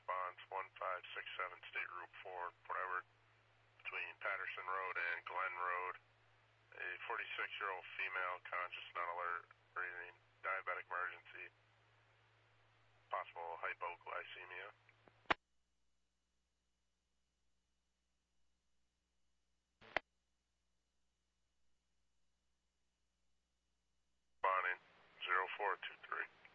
response 1567 State Route 4, Port Edward, between Patterson Road and Glen Road. A 46-year-old female, conscious, not alert, breathing, diabetic emergency, possible hypoglycemia. Responding 0423.